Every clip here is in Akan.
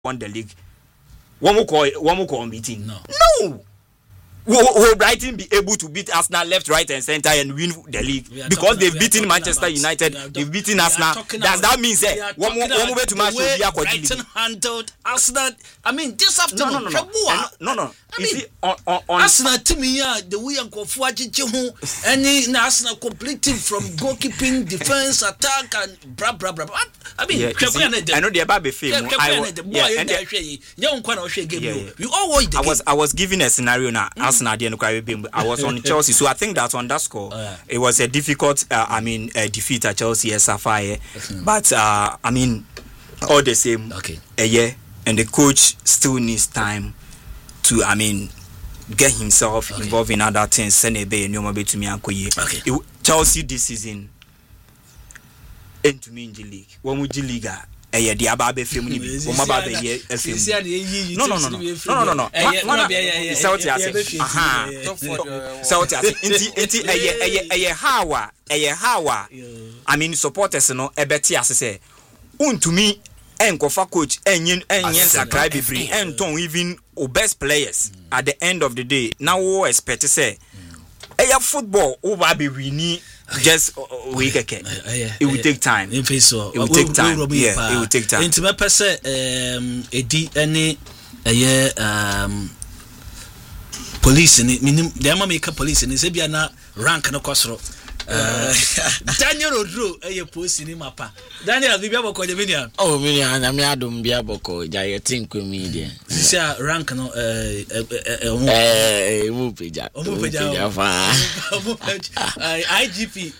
won the league. One more call meeting. No. Will Brighton be able to beat Arsenal left, right, and center and win the league because they've beaten Manchester United, they've beaten Arsenal? Does that mean one more to match Brighton handled Arsenal? I mean, this afternoon. No. You see, on Arsenal team here, the way Uncle Fuaji any Arsenal completing from goalkeeping, defense, attack, and blah. I mean, I know they're about to fame. I was giving a scenario now. Arsenal I was on Chelsea, so I think that on that score, it was a difficult, defeat at Chelsea as Sapphire. But I mean, all the same, a year, and the coach still needs time to, get himself involved in other things. Chelsea this season, into me in the league. When we the league, the Ababe film no. Supporters no ebeti asese. To me, enkofa coach enyen subscribe free and don't even best players at the end of the day. Now we expect to say football over be winning. Just week again. It will take time. It will take time. Yeah, it will take time. Into my person, any police in it. Meaning, the American police in it. Say, na rank no kosro. Daniel Odro, post in mapa. Daniel, we be able to Dominion. Oh, me, I'm Adam Biaboko. I think we media. This rank no. IGP.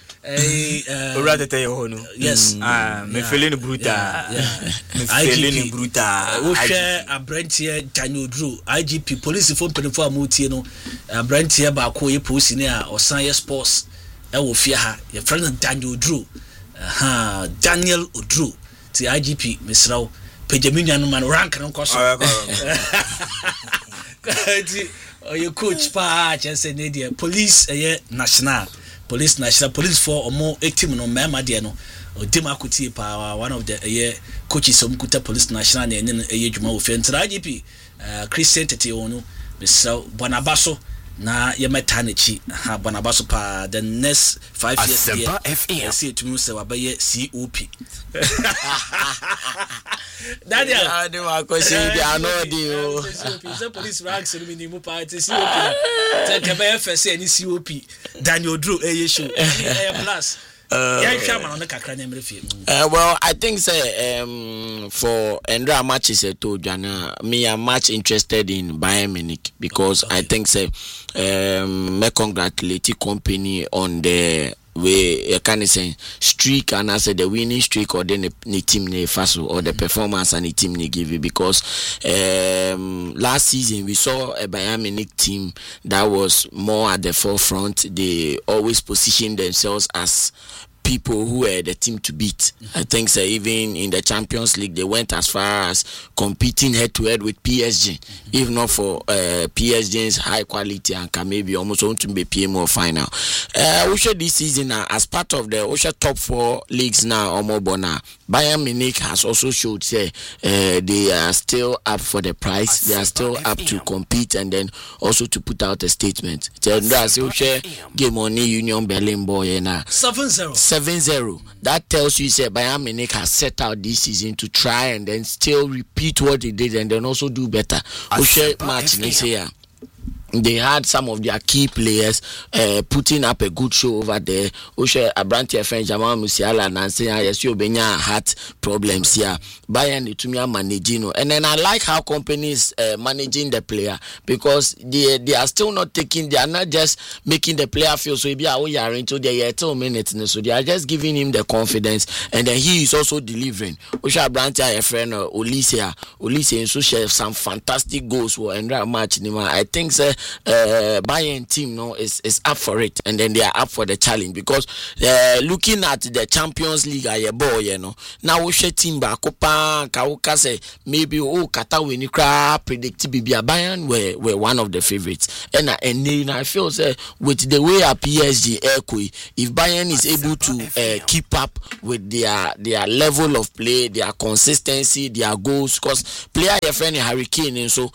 Yes. Me feeling brutal. IGP brutal. We share a brand here. Daniel Odro, IGP police phone for Muti no. A brand here ba ko ye post in here or science sports. I will fear her. Your friend Daniel Odro. Daniel Odro. The IGP, Miss Rao. Pejaminian man rank and cost. Your coach patch and say, Nadia, police national. Police national. Police for or more 18 no Mama Diano. Or Dimakuti power, one of the coaches of Kuta Police National and then a Juma offense. IGP, Christian Tetiono, Miss Bonabaso. Na yemetanichi ha Bonabaso pa the next 5 years here I see to me say wabaye COP Daniel I do my question they are not deal police ranks in minimum party COP take a FS any COP Daniel Odro show plus well, I think for Endra matches to Jana, me I'm much interested in Bayern Munich because I think me congratulate the company on the way can say streak and I said the winning streak or then the team ne faso or the performance and the team ne give you because last season we saw a Bayern Munich team that was more at the forefront. They always position themselves as people who were the team to beat. I think even in the Champions League they went as far as competing head to head with PSG. If not for PSG's high quality and can maybe almost want to be PMO final. We should this season as part of the top 4 leagues now or more bona. Bayern Munich has also showed they are still up for the price. They are still up to compete and then also to put out a statement. Game on Union Berlin boy na 7-0. That tells you Bayern Munich has set out this season to try and then still repeat what they did and then also do better. Match this year. They had some of their key players putting up a good show over there. Oshe Abrantia friend Jamal Musiala and saying yes, you benya heart problems here. Bayern Itumia managing, and then I like how companies managing the player because they are still not taking. They are not just making the player feel so. Maybe we are into the 2 minutes, so they are just giving him the confidence, and then he is also delivering. Oshe Abrantia friend Olise also shared some fantastic goals for Endra match. I think Bayern team is up for it, and then they are up for the challenge because looking at the Champions League now we share team ba kopa ka say maybe kata we ni kra predict bibia Bayern were one of the favorites, and I feel say with the way a PSG if Bayern is able to keep up with their level of play, their consistency, their goals, because player your friend Harry Kane and so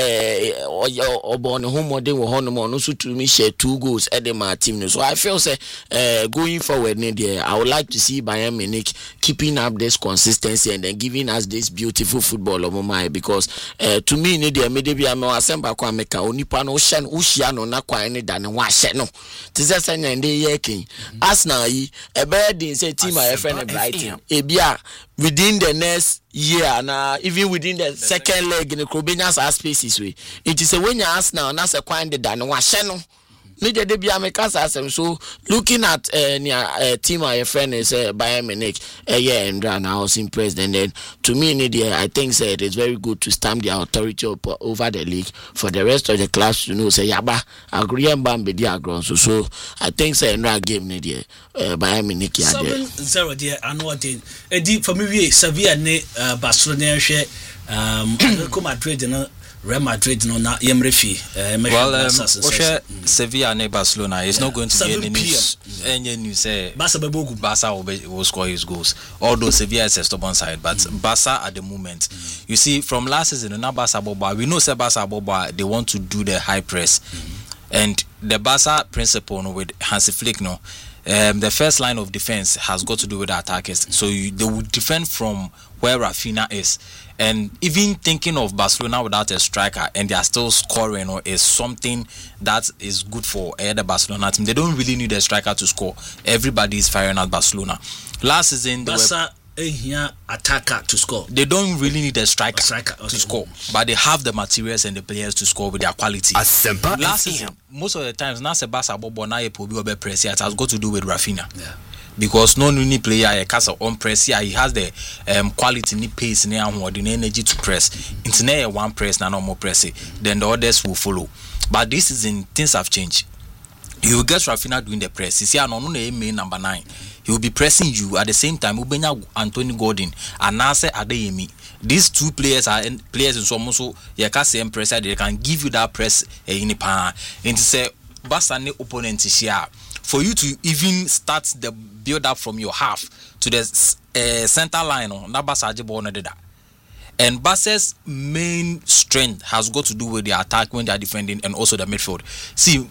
on home they were also to me share 2 goals at my team. So I feel say going forward I would like to see Bayern Munich keeping up this consistency and then giving us this beautiful football of my, because to me maybe I'm assemble kwa meka onipa no shen ushia no na kwa any than wa she no tise senya nde yekin Arsenal yi ebedi say team a friend Brighton ebia within the next year na even within the second leg in the Krobenias spaces way it is a when you Arsenal na se kwa the than wa she no Media de bia me kasa asem. So looking at team my friend is Bayern Munich and I was impressed, and then to me I think it is very good to stamp the authority over the league for the rest of the class to know say yaba agree and bam be dia ground. So I think say Ndra game Bayern Munich ya there 7-0 there another thing for me we Sevilla ne Barcelona hwe Real Madrid no Real Madrid no na yemrefi Sevilla and Barcelona is not going to get any news say Barca will score his goals, although Sevilla is a stubborn side, but Barca at the moment you see from last season na Barca Boba we know say Barca Boba they want to do the high press and the Barca principle with Hansi Flick the first line of defense has got to do with the attackers, so they will defend from where Rafinha is. And even thinking of Barcelona without a striker and they are still scoring is something that is good for the Barcelona team. They don't really need a striker to score. Everybody is firing at Barcelona. Last season, attacker to score. They don't really need a striker to score, but they have the materials and the players to score with their quality. Last season, most of the times, now Sebasa Bobo na Epobi press it has got to do with Rafinha. Yeah. Because no new player a castle on press here he has the quality ni pace ni the energy to press into one press na no more press then the others will follow. But this is in things have changed. You will get Rafinha doing the press. You see no main number 9. He will be pressing you at the same time Ubenya Anthony Gordon and Nase Adeyemi. These 2 players are players in some also same pressure they can give you that press in power and to say Basane opponent is here. For you to even start the build up from your half to the center line on that and Barca's main strength has got to do with the attack when they are defending and also the midfield. See,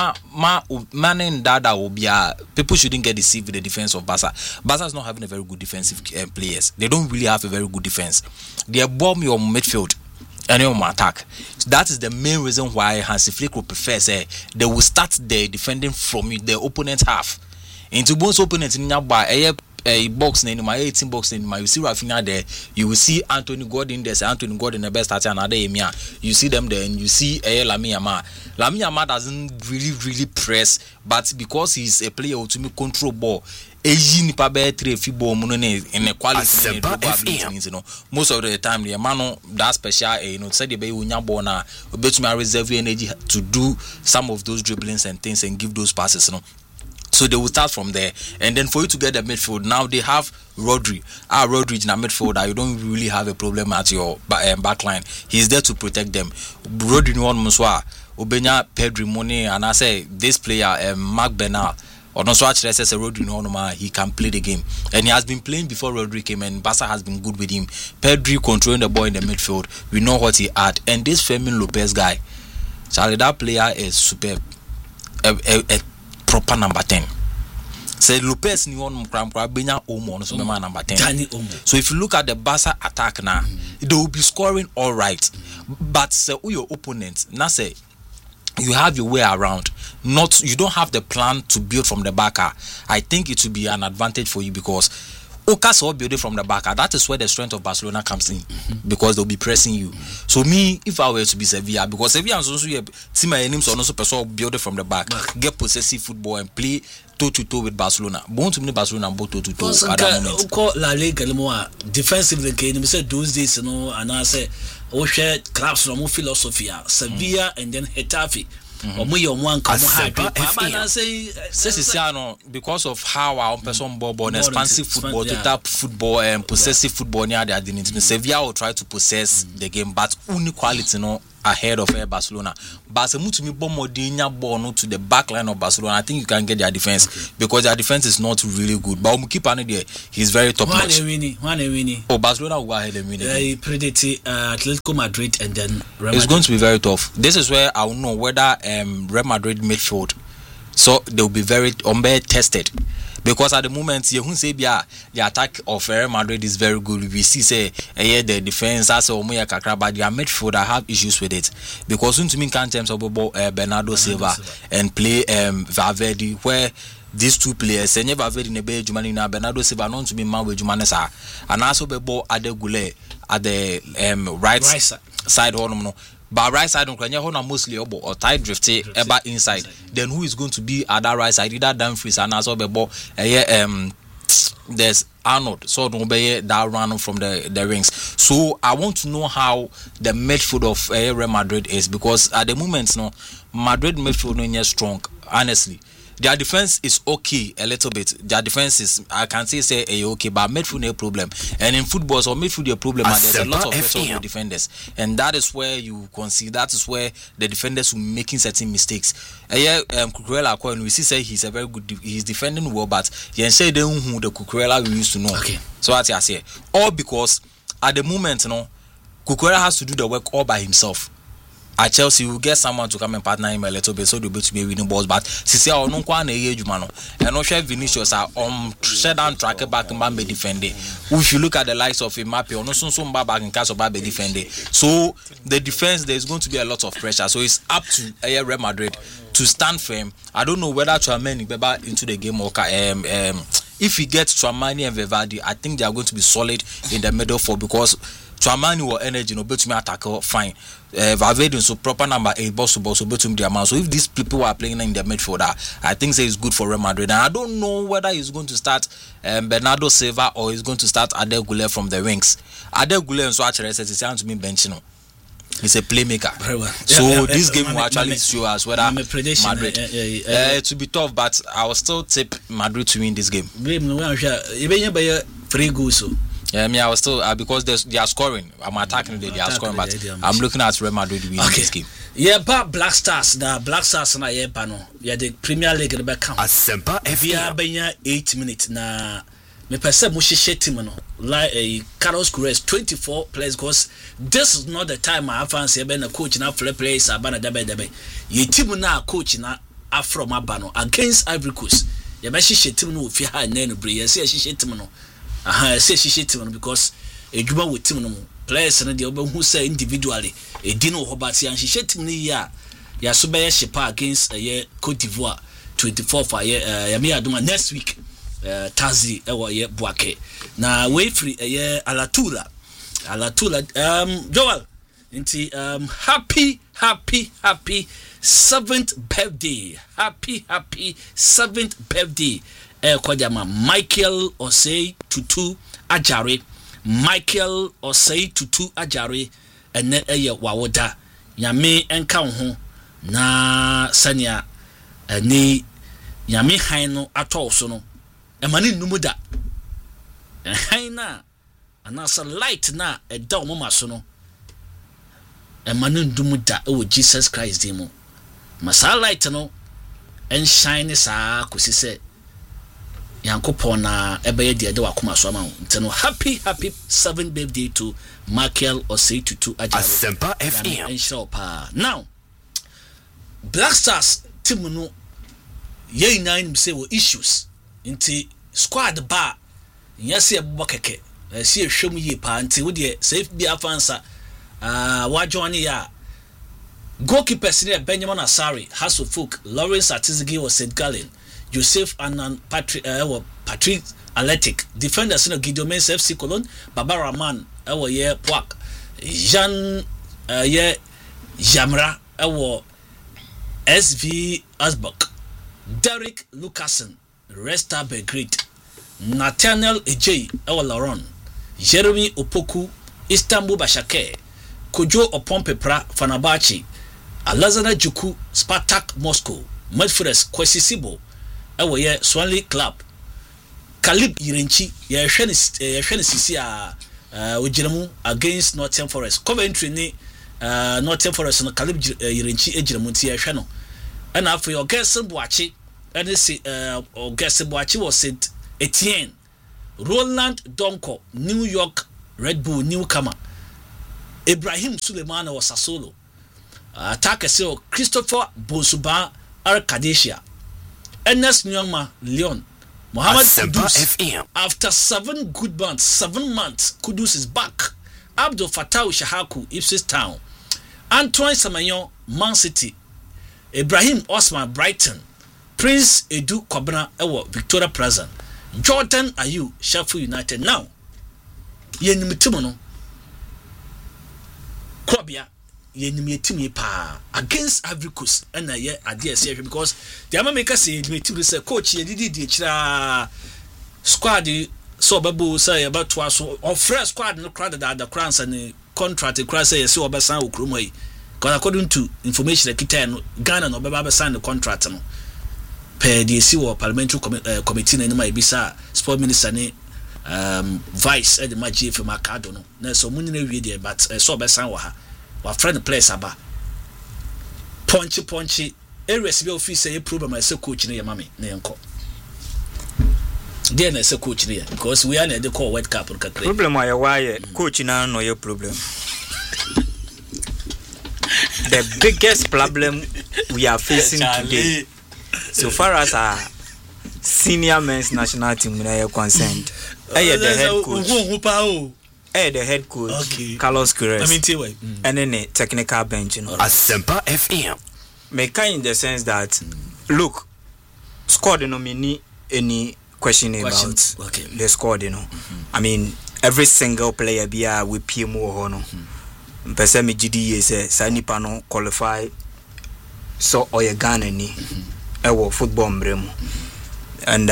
Mane and Dada will be people shouldn't get deceived with the defense of Barca. Barca is not having a very good defensive players. They don't really have a very good defense. They bomb your midfield and your attack. That is the main reason why Hansi Flick would prefer say they will start the defending from the opponent half. Into both opponents in a box name, my 18 box name, you see Rafinha there, you will see Anthony Gordon there, Anthony Gordon the best starter another Emia. You see them there and you see Lamine Yamal doesn't really press, but because he's a player who to me control ball. In the quality, most of the time the man that special, said the baby Unyabona, bet me reserve energy to do some of those dribblings and things and give those passes, So they will start from there, and then for you to get the midfield, now they have Rodri. Rodri in a midfielder, you don't really have a problem at your back line. He's there to protect them. Rodri one Muswa, Ubenya Pedri Mone, and I say this player, Mark Bernal. Or not so actually says Rodri he can play the game. And he has been playing before Rodri came and Barca has been good with him. Pedri controlling the ball in the midfield. We know what he had. And this Fermin Lopez guy, Charlie, that player is superb. A proper number 10. Say Lopez ni one Benya Omo so number 10. So if you look at the Barca attack now, they will be scoring all right. But say your opponent, now say you have your way around. You don't have the plan to build from the back. I think it will be an advantage for you because Ocas or build it from the back. That is where the strength of Barcelona comes in, because they'll be pressing you. So me, if I were to be Sevilla, because Sevilla is also team names or also person build it from the back, get possessive football and play toe-to-toe with Barcelona. Born to me Barcelona and both toe-to-toe at that moment. La Liga defensively, you say those days, and I say, share clubs from philosophy, Sevilla and then Getafe. Because of how our person ball expansive football, to tap football and possessive football near the identity. Sevilla will try to possess the game, but only quality ahead of Barcelona. Barcelona to me ball to the back line of Barcelona. I think you can get their defense because their defense is not really good. But keep on there, he's very top notch. Oh, Barcelona will go ahead and win. They predicted Atletico Madrid and then Real Madrid. It's going to be very tough. This is where I will know whether Real Madrid midfield, so they'll be very tested. Because at the moment, you say the attack of Real Madrid is very good. We see the defense as but their midfield I have issues with it. Because to me can't terms of Bernardo Silva and play Valverde, where these two players, Valverde and Bernardo Silva not to be man with Jumanesa, and also Adegule at the right side. But right side on mostly or tight drifty about inside. Then who is going to be at that right side? Either Dumfries and also there's Arnold. So don't be that run from the rings. So I want to know how the midfield of Real Madrid is, because at the moment Madrid midfield is strong, honestly. Their defense is okay a little bit. Their defense is, I can say okay, but midfield no problem. And in football, so midfield a problem. And there's a lot of pressure on the defenders, and that is where you concede. That is where the defenders will making certain mistakes. Cucurella, when we see he's a very good, he's defending well, but you say who the Cucurella we used to know. Okay. So what I say, all because at the moment, Cucurella has to do the work all by himself. At Chelsea, you get someone to come and partner him a little bit, so they'll be to be winning balls. But Sisi, I don't want to hear you, man. And no share Vinicius are shut down track back and Bambe defending. If you look at the likes of Mbappe, or no some back in case of Bambe defending. So the defense, there's going to be a lot of pressure. So it's up to Real Madrid to stand firm. I don't know whether Tchouaméni Beba into the game or if he gets Tchouaméni and Valverde, I think they are going to be solid in the middle four, because Tchouaméni will energy, bet me attack fine. Valverde so proper number 8 boss to boss, so bet him the amount. So if these people are playing in the midfield, I think it's good for Real Madrid. And I don't know whether he's going to start Bernardo Silva or he's going to start Adegule from the wings. Adegule and so actually says it's to me benching. He's a playmaker. Very well. So this game will actually show us whether Madrid. It will be tough, but I will still tip Madrid to win this game. 3 goals. Yeah, I was still because they are scoring. I'm attacking they are scoring, but I'm looking at Real Madrid winning this game. Yeah, but Black Stars na the Premier League the back. Asempa FBA benya 8 minutes na me pese mo hihye team no like Carlos Queiroz 24 players, because this is not the time I fancy be na coach na play players abana dabe. Ye team na coach na afro mabano against Ivory Coast. Ye be hihye team no fi ha na no bre. Ye say hihye team no. Say she team because a Juba with team no players and the other who say individually a dino hobati and she team ya Subaya Shepa against a Cote d'Ivoire 24 for Yamia Duma next week Tazi Ewa Buake. Now wait free Alatula Joel into happy 7th birthday. Happy 7th birthday. Kwadama Michael Osei Tutu Ajare. Michael Osei Tutu Ajare ene wawoda nyame enka ho na sania ni nyame han no atɔso no emane numuda han na anasa light na ɛda o mama so no emane ndumuda e wo Jesus Christ dem masa light no en shine sa kosi se Yankopon na ebeye de wakoma so ama nteno happy 7th birthday to Michael Osei Tutu Ajare Asempa FM. Now Black Stars team no ye nine say wo issues nti squad ba nyase ebo keke see ehwem yi pa nti wo de safe bi afansa wa join ya goalkeepers ne Benjamin Asari, Hasselhoff, Lawrence Atizigi or St. Gallen, Joseph Annan, Patrick Athletic. Defenders no Gideon Mensah FC Cologne, Baba Rahman ewo ye Poak. Jean ye Jamra ewo SV Asbak. Derek Lucasen Resta Belgrade. Nathaniel Ejay ewo Laron. Jeremy Opoku Istanbul Başakşehir. Kojo Opompepra Fenerbahçe. Alazana Juku Spartak Moscow. Medfres Kwesi Sibo ewo ye Swanley Club. Kalib Yirenchi ye hwene sisi a ojiramu against Nottingham Forest. Coventry ni Nottingham Forest no Kalib Yirenchi ejiramu ti ye hwe no. And after your Gerson Boachi and Gerson Boachi was Saint Etienne. Roland Donko, New York Red Bull newcomer. Ibrahim Suleiman was Sassuolo. Attacker Christopher Bonsuba Arcadesia. Ernest Nyama Leon. Mohamed Kudus. After 7 good months, 7 months, Kudus is back. Abdul Fattah Shahaku, Ipswich Town. Antoine Samayon, Man City. Ibrahim Osman, Brighton. Prince Edu Kobana, Ewo, Victoria Plaza. Jordan Ayew, Sheffield United. Now, Yenimitomono. Krobia. Yenimitomi pa against Ivory Coast. And I idea because the America say Yenimitomi say coach Yedidi chira squad so babu say about twice or fresh squad no crowd that the crowns and contract crowd say so obasan okromoi. Because according to information that kita Ghana no baba sign the contract no. Per the CWO parliamentary committee na ma ibisa sport minister ni vice at the magic for Macado no. Na so muni na wie there but so obasan wa ha. Wa friend players aba punchy areas be office say problem as coach na yamame na yenko there na say coach na because we are na the call World Cup kakre problem why coach na no your problem. The biggest problem we are facing today so far as our senior men's national team are concerned the head coach the head coach, okay. Carlos Queiroz, and then the technical bench. Asempa FM. Make in the sense that, look, squad no mean any question about the squad, you know. I mean, every single player be with PMO hono. Person me GD say sani pano qualify so oye Ghana ni ewo football mbremu and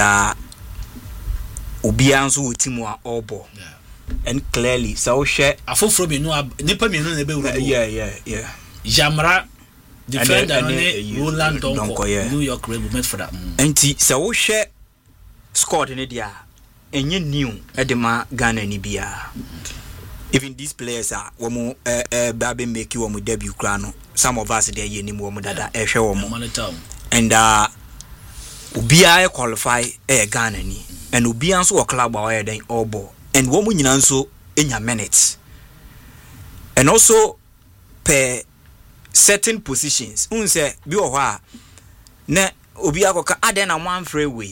obi anso wo team wa obo. And clearly, so share a full from you know, Nipa me no yeah. Jamra defender Roland Donko, New York Red Bull meant for that. And so share scored in India, and you knew Edema Ghana Nibia. Even these players are one baby make you on debut crano. Some of us there ye ni mo dada e hwe wo and Ubia qualify Ghana ni and Ubia so club wa den obo. And woman nyinanso enya minutes and also per certain positions unse bi wo ha na obi akoka aden na one freeway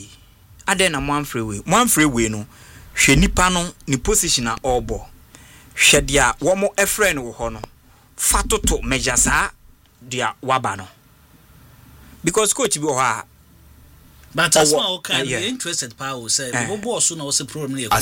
no hwe nipa no ni position na obo hwe dia wo mo efre no wo ho no fatoto mejasa dia waba no because coach bi wo ha. But as well, can be interested power say we boss no was a problem here.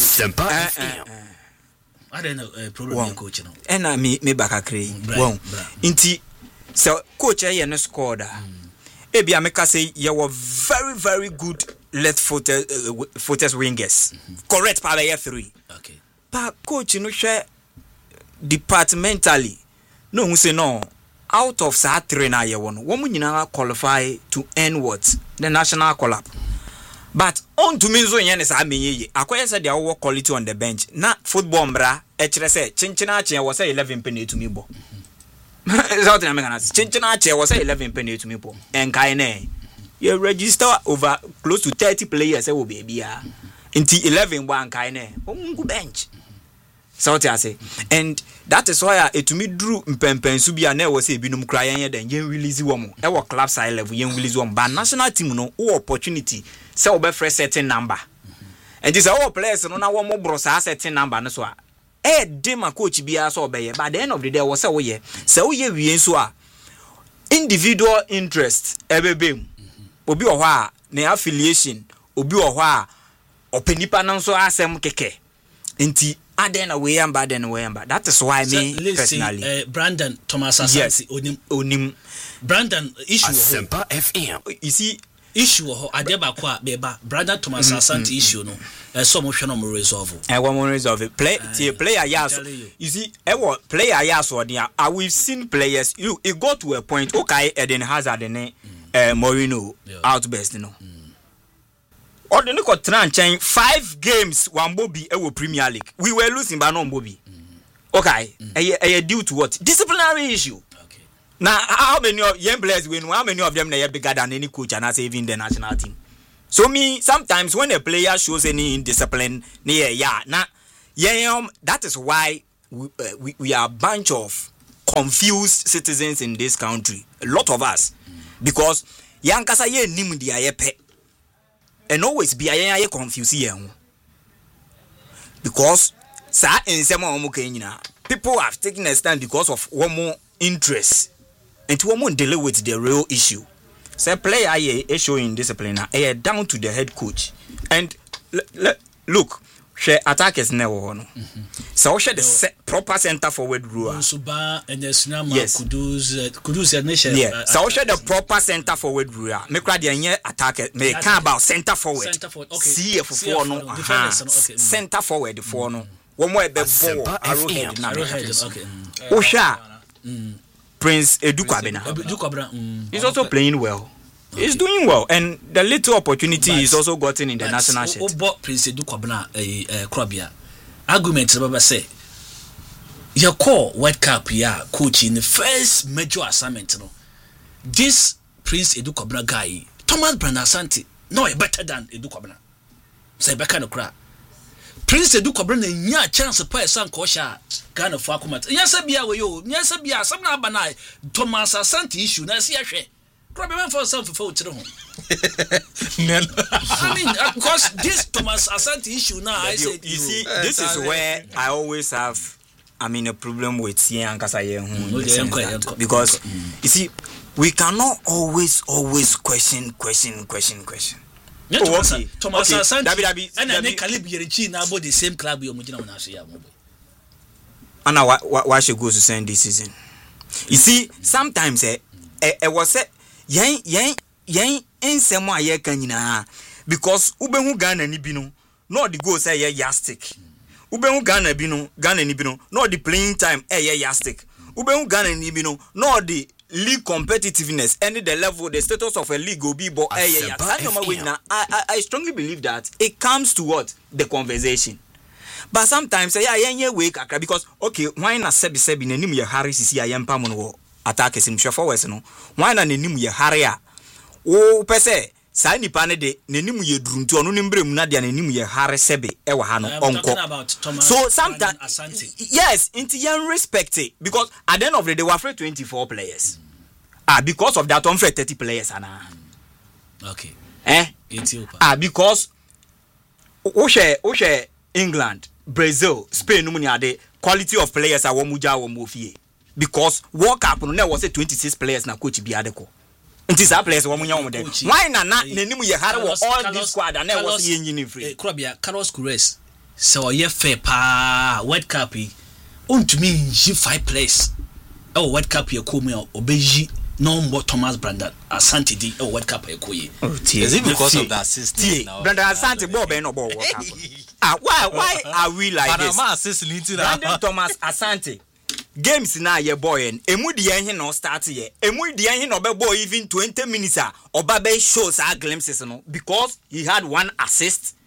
I don't know problem coach no. And I me baka kre. Won. Inti so coach here no scored. E bia make say you were very good left footed wingers. Correct power here 3. Okay. But coach no share departmentally. No who say no. Out of that trainer you won, woman you qualify to end what the national collab. But on to me so yen is acquire said their work quality on the bench. Na football mbra say chinchina was 11 penny to me bo. Something American chinchina was 11 penny to me bo. And kaine you register over close to 30 players will be bia. Into 11 one kaine. Good bench. So what I say, and that is why to me drew mpempen subia na was say binum cry yen release woman. Our club side level yen release one, but national team no opportunity. So we fresh certain number, and this our players no na one more bros certain number no so. Dem a coach bia so be but at the end of the day was say we so individual interest ebebem. Obi o ho a na affiliation, obi o ho a openipa nan so asem keke nti aden na we amba that is why me personally Brandon Thomas Asante onim Brandon issue Asempa FM you see issue ho adeba kwa beba Brandon Thomas Asante issue no so mo hwe no mo resolve player yes you see player yes we've seen players it got to a point okay Eden Hazard and Mourinho outburst or the Nico Tranchen 5 games one Bobby Premier League we were losing by no Bobby okay due to what disciplinary issue. Now, how many of young players win? How many of them are bigger than any coach and not even the national team? So me sometimes when a player shows any indiscipline, that is why we are a bunch of confused citizens in this country. A lot of us, because young kasa ye nim di ayepe, and always be aye confused young. Because sa in some people have taken a stand because of one more interest. And to won't deal with the real issue. Say player is showing discipline down to the head coach. And look, she attackers never no. So she the proper center forward rule. Yes. So she the proper center forward rule. Me cry the attacker. Me can about center forward. See if for no. Center forward for no. One more be ball. Arrowhead. Okay. Osha. Prince Edu Kwabena. He's also playing well. He's doing well, and the little opportunity he's also gotten in the national shirt. Prince Edu Kwabena Krabia argument about say your core World Cup coach in the first major assignment. This Prince Edu Kwabena guy, Thomas Brandon Asante, no better than Edu Kwabena. Say back kind of crap. Prince Edu Kwabena nya chance pa san ko sha Ghana for akumat. Nyasa bia we yo, nyasa bia sam na bana Thomas Asante issue na se ahwe. Problem for some for tire ho. I mean, because this Thomas Asante issue now I said you see this is where I always have a problem with Sian Kasaye because you see we cannot always question. Thomas Asante and I Caleb Yerichi na about the same club you mujina na so ya mo. And why she goes to send this season. You see, sometimes it was a yen ensemo aye kan nyina because ubehu Ghana ni bi no no the goal say yastic. Ubehu Ghana ni bi no no the playing time yastic. Ubehu Ghana ni bi no no the league competitiveness and the level the status of a league will be but I strongly believe that it comes to what the conversation. But sometimes wake because okay why na sebi nanim ye Harry sisi ayempa mo no attack sim forward no why na nanim ye Harry a wo pese sai nipa ne de nanim ye duruntu ono nimbrem na de nanim ye Harry sebe e wa ha no onko so sometimes yes into yan respect it because at the end of the day we afraid 24 players because of that unfair 30 players ana okay because o share England, Brazil, Spain, the quality of players are one because World Cup no was 26 players na coach biadeko. It is our players one why na nenimu ye hare all this squad and was yin free. Krabia Carlos Queiroz so ye fair pa World Cup untumi 5 players. Oh World Cup ye come obeji no more Thomas Brandon Asante di World Cup ye koye. Is it because of that system now? Brandon Asante ball be no ball World Cup. Why are we like this? Brandon Thomas Asante games na ye boy en emu di yen no start ye emu di yen no be boy even 20 minutes oba be shows our glimpses no because he had 1 assist.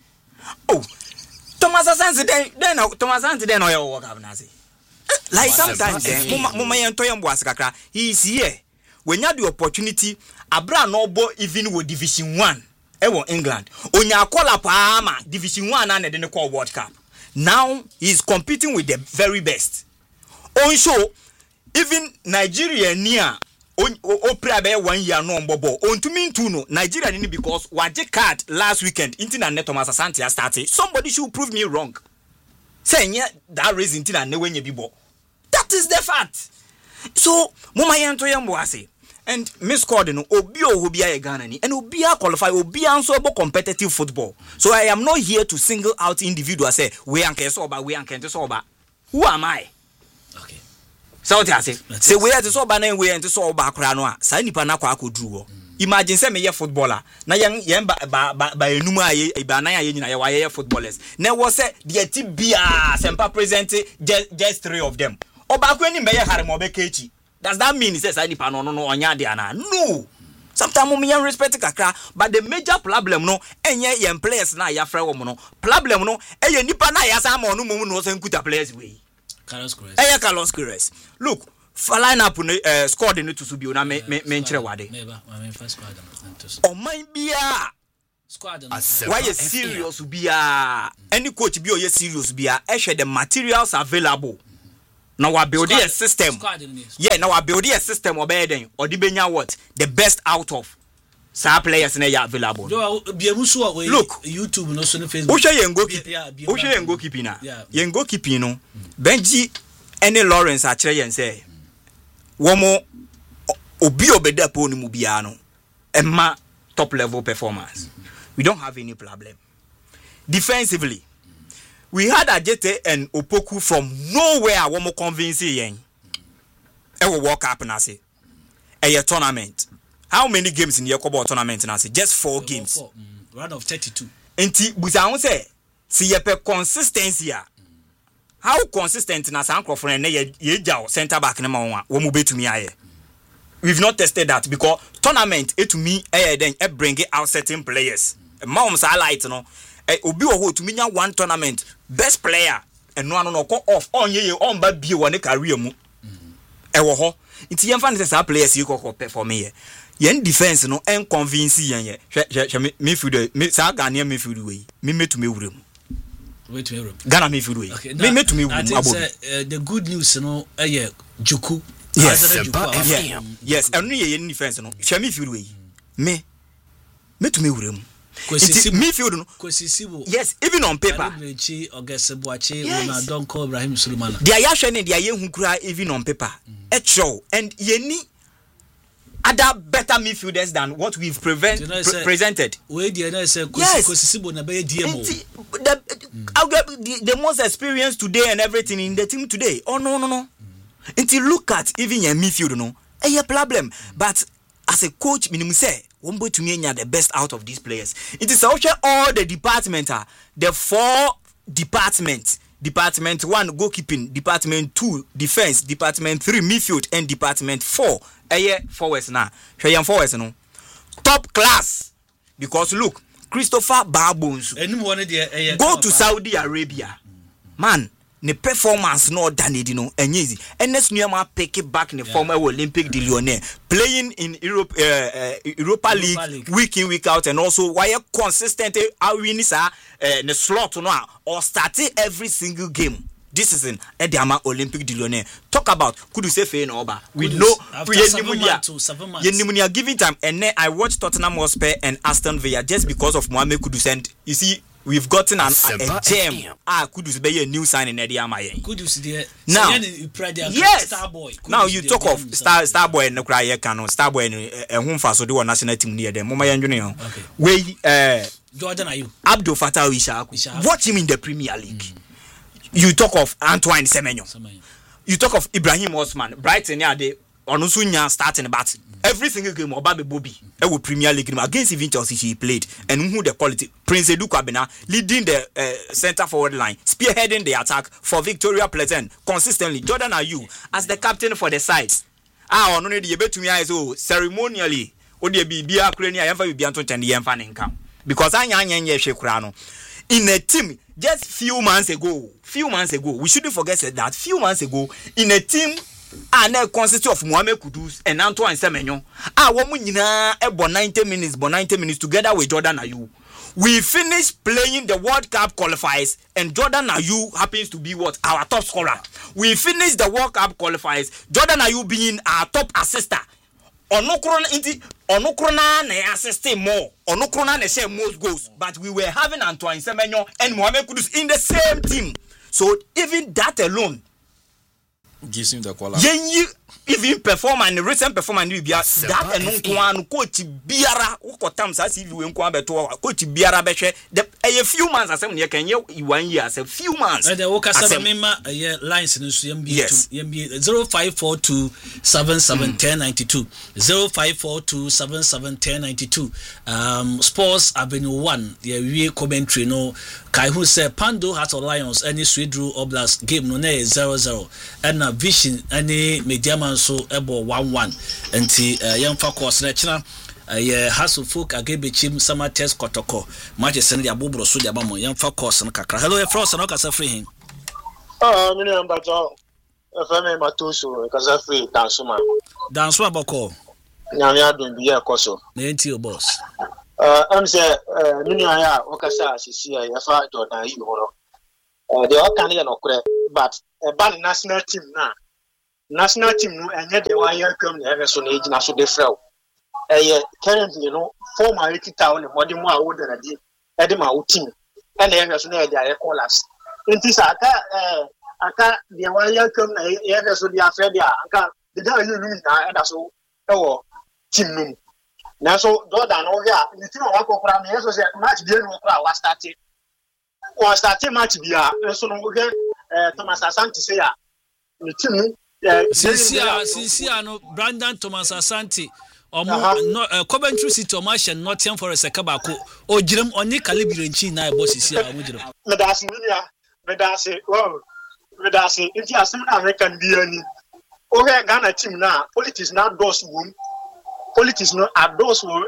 Thomas Asante then Thomas Asante then no World Cup na say like sometimes mama yen to yen boas kakra he is here when you have the opportunity abra no bo even with Division 1 England onya akola pa Division 1 and the call World Cup now he's competing with the very best on show even Nigeria near o play be 1 year no mbobo on to mean to no Nigeria ni because waje card last weekend internet Thomas Asante started somebody should prove me wrong say that reason internet ne wenye bibo that is the fact so mama yen to yambo ase And Miss Cordon, Obio Hobia Ganani, and Obia qualify Obia so about competitive football. So I am not here to single out individuals. Say we and Kesoba, we and Kentosoba. Who am I? Okay. So what I say we are to so banana we and to so back cranoa. Sani Panaka could draw. Imagine say me a footballer. Na yang by Numa Ibanaya Yin footballers. Now was said the Tibia Sempa present just 3 of them. Obakweni Maya Harimobe Kechi. Does that mean he says I depend on Onya Diana? No. Sometimes we respect kakra, but the major problem no enye yen players na ya fra wo no. Problem no enye nipa na ya sama onu mumu no so nkuta players we. Carlos Queiroz. Enye Carlos Queiroz. Look, line up scored in to subi na me nkyere wade. Never. I mean first squad. O man bia. Squad. Why you serious bia? Any coach bi o ye serious bia, e hwe the materials available. Now we build a system. Yeah, now we build a system of bedding or the benya what the best out of some players in available. Look, YouTube no so Facebook. Osha yengo keeping na. Yengo keeping no. Benji any Lawrence a chere yen say. Womo obi obeda po ni mu bia no. Emma top level performance. We don't have any problem. Defensively, we had Ajete and Opoku from nowhere. One more convincing yen. Ever walk up and I say, a tournament. How many games in the Yokobo tournament? And I say, just 4 games. Round of 32. And Busan say, see a consistency. How consistent na San Crawford and ye center back number 1. Womu be to me aye. We've not tested that because tournament to me then bring out certain players. Mom's highlight no. Obi oho to minya one tournament best player and no off on ye on ba bi won career mu e wo ho nti yen fa ne say players yi kokko perform ye yen defense no en convince yen ye hwe midfield me sa Ghana midfield we me metu me wurem wait me wurem Ghana midfield we me metu me wurem abo the good news no Juku yes and ye yen defense no hwe midfield we me metu me wurem midfield no yes even on paper yes. They are showing they are who cry even on paper show and yeni other better midfielders than what we've presented yes. The most experienced today and everything in the team today no until look at even your midfield no a problem but as a coach minimum say one boy to me the best out of these players. It is also all the department the 4 departments. Department 1 goalkeeping, department 2 defense, department 3 midfield, and department 4 forwards now. Forwards no top class because look Christopher Barbones go to Saudi Arabia man. Ne performance no danedi no enyezi enes nuama pick it back in the former Olympic de Lyonnais playing in Europa League week in week out and also why consistent win ne slot no or start every single game this is in Ediama Olympic de Lyonnais talk about could you say fe no oba we know Yenimunia giving time and then I watched Tottenham Hotspur and Aston Villa just because of Mohamed Kudus and you see we've gotten a gem. Kudus be a new sign in Ediama. Kudus there. Now, yes. Starboy. Now you talk of Starboy and no cry canon. Starboy and home for so do national team near them. Mama Junior. We Jordan are you? Abdul Fattah Ishaku. Watch him in the Premier League. You talk of Antoine Semenyo. You talk of Ibrahim Osman. Brighton yeah they Onusunya starting but every single game Obabe Bobby Premier League game against even Chelsea he played and who the quality Prince Edu Kwabena leading the center forward line spearheading the attack for Victoria Pleasant consistently Jordan Ayew as the captain for the side ono ne de betumi aye so ceremonially o de bibia kura ni ayemfa bibia nto tende yemfa ne nka because anya hwe kura no in a team just few months ago we shouldn't forget that few months ago in a team and consist of Mohamed Kudus and Antoine Semenyo. Womu nyina ebo 90 minutes together with Jordan Ayew. We finished playing the World Cup qualifiers and Jordan Ayew happens to be what? Our top scorer. We finished the World Cup qualifiers, Jordan Ayew being our top assister. Onokrona na assisting more. Onokrona na share most goals. But we were having Antoine Semenyo and Mohamed Kudus in the same team. So even that alone gives him the quality. even performance, the recent performance will be that and no coach biara who times as if you went to coach biara beche a few months as you can you 1 year as a few months. And the Okasa Mima lines in YMB 0542 771092 0542 771092 Sports Avenue 1 the commentary no Kai who said Pando Heart of Lions any Swidru Oblast game no 0-0 and a vision any Mediaman so ebo 1-1 enti yamfa course na china hasu folk agebe chim sama test kotoko match send ya bobro so dia bamo yamfa course na kakra. Hello Frost na kasa free hin mini ambato fami matusu kasa free dansuma boko nyame adon bi ya koso na enti o boss am say mini aya okasa asisi ya fa Jordan yi horo they all can no kure but ban national team no enye de wa year come na so na ejina so de frel currently you know former 80,000 modi mo a wo de na di e de ma wo team and na so na e dey callers enti sa aka de wa year come na e so de afre de aka de da you know na e da so e wo team no na so Jordan no ya ni team wa kokora me so say match dey no kokora wa start match dia so no go get Thomas Asante say ya ni team Sisia no Brandon Thomas Asante omo Coventry City o ma hye Nottingham Forest kabako o girem oni calibre nchi na e boss Sisia o mo girem medase inti asem na American bi ani o he Ghana team na politics na dos wom politics no ados wom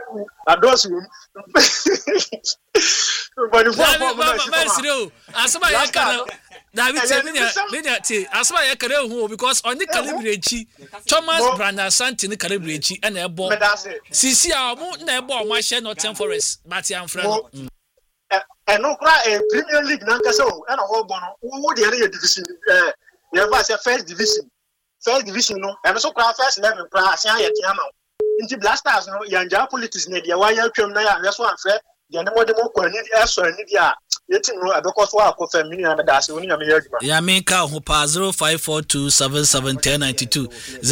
but the for asema ya kana na biti asema ya kare hu because oni calibre nchi Thomas Brandon Asante ni calibre nchi na ebo sisi a mo na ebo o ma hye Nottingham Forest but ya mfra no no kra Premier League na nkasa o na ho bo no wo de area division never say first division no e so kra first 11 kra asian ya tiama nti Blasters no yanja politics na dia wa ya twam na ya so anfre de ne modemo kwani eso ani dia yetim no abekoso akofa mini na da se woni ya me yaduma ya me ka ho pa 0542771092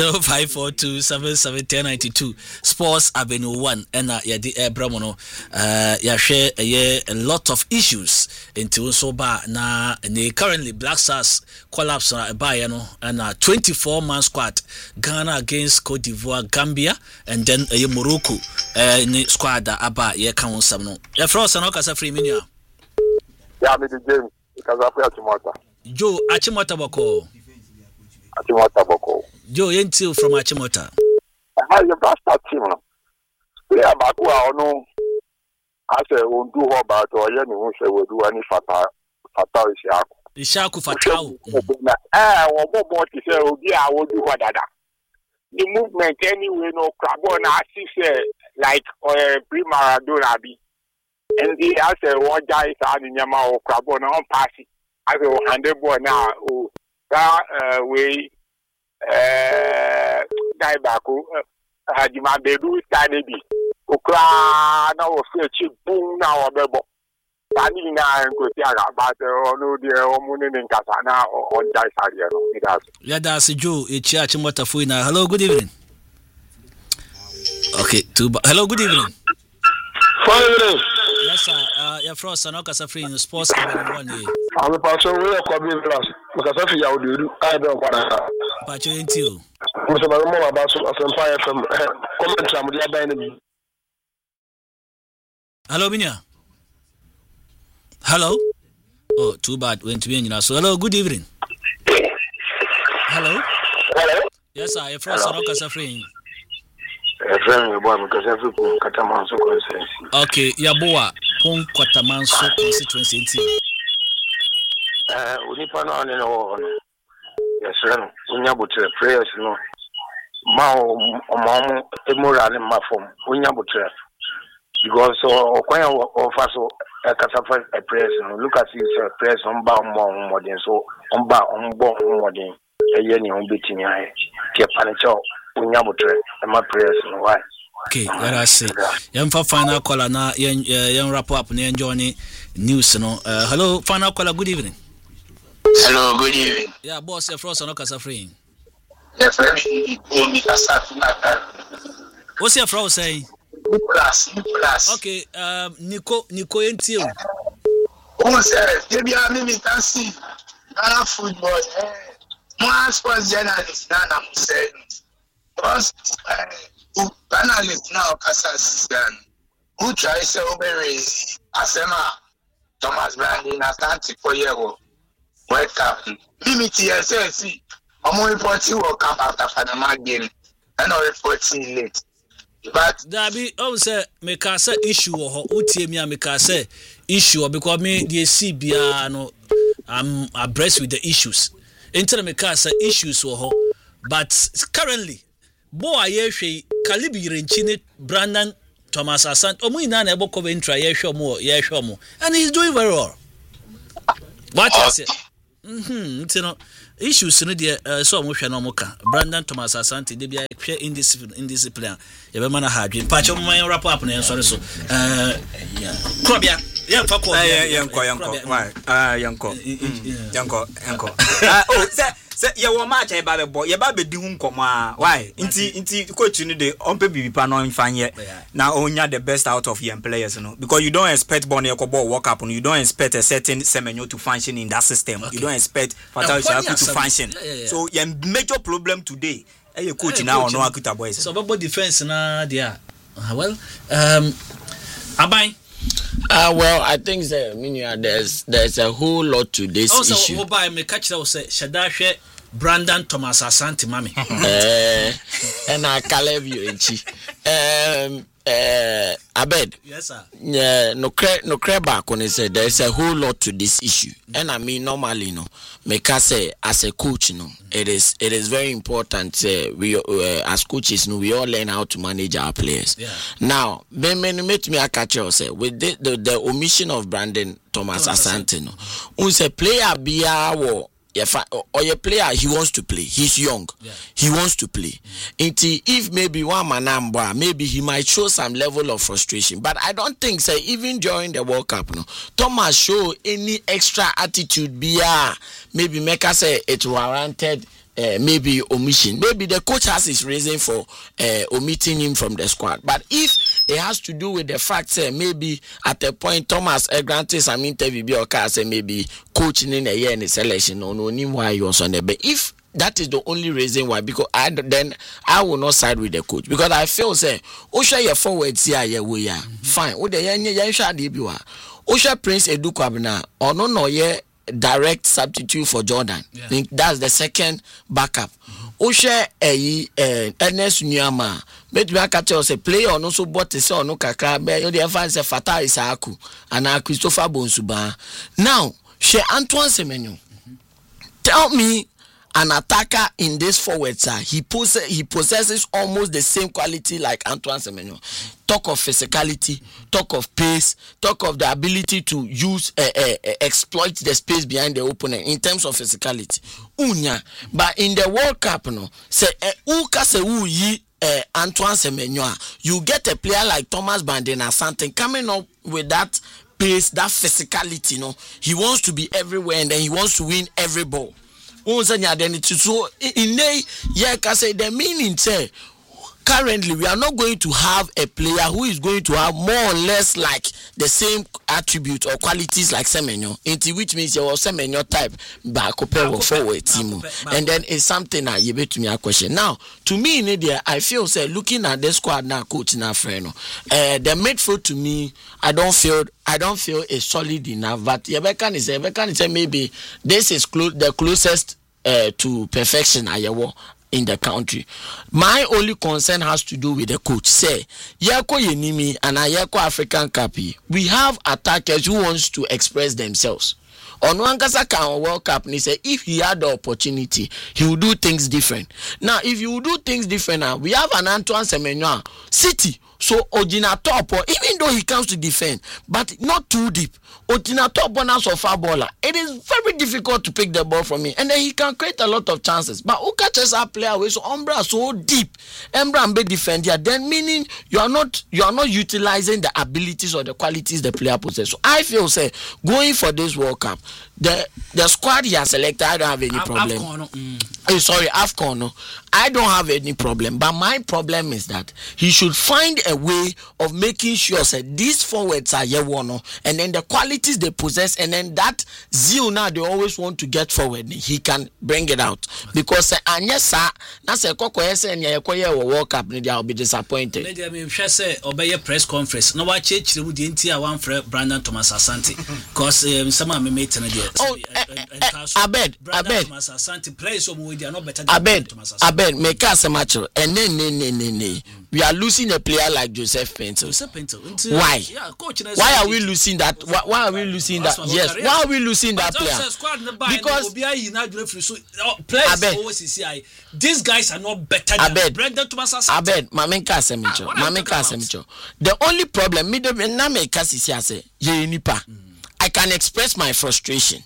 0542771092 Sports Avenue 1 ena ya di Abraham no ya share a lot of issues into so ba na ne currently Black Stars collapse na ba ya no and 24-man squad Ghana against Cote d'Ivoire, Gambia and then Morocco ni squad aba ya kan wonsam no ya frost na kasa free menu ya me the game because I play Achimota. Joe Achimota boko. Joe yentil from Achimota. I the bastard team no. Play about who I know. I say won do about or ye ni won say we do any fatal Ishaku fatal. What to say obi a wo do dada. The movement anyway no crab on assist like pre-Maradona be. And the answer one guy is on the Yama or Crabon on passing. I will hand the boy now. That way, guy back. Had you my baby study be. Okra now was cheap boom now or bebo. Standing now and go there about no dear or moon in Casana or Dice. Yeah, that's Joe. It's Achimota. Hello, good evening. Okay, hello, good evening. Yes, sir. You're Frost and Okasa free in the Sports Avenue 1 day. I'm a person who will come in class because I feel you do. I don't want to. But you ain't you. Mr. Baramo about some fire from comment from the other enemy. Hello, Minya. Hello. Oh, too bad. Went to be in so hello, good evening. Hello. Yes, sir. You're Frost and Okasa free. Okay, Yaboa, Pon Kwatamanso constituency. Unipa no no. Yes, sir. Unya butre prayers no. Mao omom emoral ma form. Unya butre. Because okwan ofaso kasafa prayers no. Look at this prayers on ba mo modern so on ba on bo modern. Eye ni on betimi aye. Ke panicho unya butre ma prayers no why. Okay, let us see. Yamfa final caller na yen wrap up na enjoy news no. Hello, final caller, good evening. Hello, good evening. Yeah, boss, Frost no kasa free. Yes, very only Asafina. What's your friend saying? Nicholas. Okay, Nico Ntio. Oh, sir, maybe I can see football. More sports journalists now, I'm saying. Because analysts now, Kassasian, who tries to raise Asema Thomas Brandon Atlantic for Yero. World Cup. Limit TSC. I'm reporting World Cup after Panama game. And I'm reporting late. But Dabi, say make us say issue or utie make us say issue because me the CBA no I'm abreast with the issues. Intel make us say issues or but currently boy ye Kalibi Renchine Brandon Thomas Asante omu ina na ebo Coventry ye show mo and he's doing very well. What I say? You know, issues in the so much no moka. Brandon Thomas Asante they be indiscipline. You be man a hard. Patch on my wrap up na sorry so. Krobia. Yeah, fuck off. Yanko. Oh, say you want match e ba be boy. You ba be di hu nkoma. Why? Inti coach you dey on pe bibi no infanye. Na onya the best out of young players, you know. Because you don't expect Bonnie Ekobo work up and you don't expect a certain Semenyo to function in that system. Okay. You don't expect Fatal Ishaku to function. So your major problem today, your coach now no akuta boys. So about defense na there. Well, Abai. Well, I think there's a whole lot to this also, issue. Also, Obai me catch that say Shadashe Brandon Thomas Asante mami. And I Caleb Yuenchi. Abed. Yes, sir. Yeah, no cre back when he said there's a whole lot to this issue. And I mean normally make say as a coach it is very important we as coaches we all learn how to manage our players. Yeah. Now, when make me a catch you say with the omission of Brandon Thomas Asante say player be or your player he wants to play. He's young. Yeah. He wants to play. If maybe one manamba, maybe he might show some level of frustration. But I don't think so. Even during the World Cup, Thomas show any extra attitude. Maybe make us say it warranted. Maybe omission. Maybe the coach has his reason for omitting him from the squad. But if it has to do with the fact that maybe at a point Thomas granted some interview say maybe coaching in a year in the selection or no why he was on there. But if that is the only reason why, because then I will not side with the coach because I feel say Osha your forwards here we are fine. Osha Prince Edu Kwabena or no direct substitute for Jordan. Yeah. I think that's the second backup. Oshe Ernest Nyama made me catch us a player or no so bought the son no kakra be you the advance Fatal Isaaku and Christopher Bonsuba. Now, she Antoine Semenyo. Tell me an attacker in this forward side, he possesses almost the same quality like Antoine Semenyo. Talk of physicality, talk of pace, talk of the ability to use exploit the space behind the opponent in terms of physicality. But in the World Cup, say Antoine Semenyo, you get a player like Thomas Brandon Asante coming up with that pace, that physicality. He wants to be everywhere and then he wants to win every ball. So in the meaning say currently we are not going to have a player who is going to have more or less like the same attributes or qualities like Semenyo, which means you was Semenyo type back forward team, and then it's something that you bet to me a question. Now to me in India, I feel say looking at the squad now, coach now friend, the midfield to me I don't feel it's solid enough. But Yebeka is say maybe this is the closest to perfection in the country. My only concern has to do with the coach. Say, Yako Yenimi and Ayako African Cup, we have attackers who wants to express themselves. On Wankasa World Cup, he said if he had the opportunity, he would do things different. Now, if you do things different now, we have an Antoine Semenyo City. So Ojina top, even though he comes to defend, but not too deep. Otina top bonus of far baller. It is very difficult to pick the ball from him, and then he can create a lot of chances. But who catches our player away so Umbra so deep, Umbra and be defender, then meaning you are not utilizing the abilities or the qualities the player possesses. So I feel say going for this World Cup, the squad he has selected, I don't have any problem. AFCON. No. I don't have any problem. But my problem is that he should find a way of making sure that these forwards are yewono, and then the qualities they possess, and then that zeal now they always want to get forward, he can bring it out. Because Anyesa, that's a World Cup, I'll be disappointed. Say obey press conference. No, I change the Intia one for Brandon Thomas Asante. Because some of me made I bet. Thomas Asante plays some way they are not better than Thomas Asante. I bet make us a match, and then we are losing a player like Joseph Pinto. Why? Why are we losing that? Why are we losing that? Yes. Why are we losing that player? Because these guys are not better than Brandon Thomas Asante. I bet. Mameka Asemicho. The only problem, I can express my frustration.